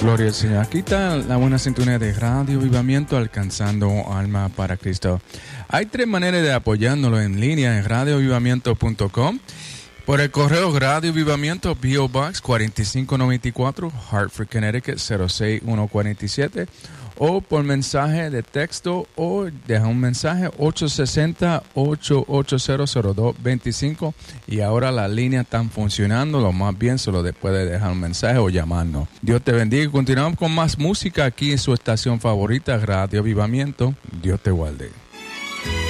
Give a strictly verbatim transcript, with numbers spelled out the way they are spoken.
Gloria al Señor. Aquí está la buena sintonía de Radio Avivamiento, alcanzando alma para Cristo. Hay tres maneras de apoyárnoslo en línea en radio avivamiento punto com. Por el correo Radio Avivamiento, P O Box cuatro cinco nueve cuatro, Hartford, Connecticut cero seis uno cuatro siete. O por mensaje de texto o deja un mensaje ocho seis cero, ocho ocho cero, cero dos dos cinco. Y ahora las líneas están funcionando, lo más bien solo puede dejar un mensaje o llamarnos. Dios te bendiga y continuamos con más música aquí en su estación favorita, Radio Avivamiento. Dios te guarde.